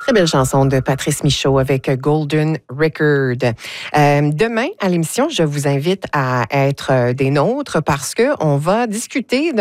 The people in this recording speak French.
Très belle chanson de Patrice Michaud avec Golden Record. Demain, à l'émission, je vous invite à être des nôtres parce qu'on va discuter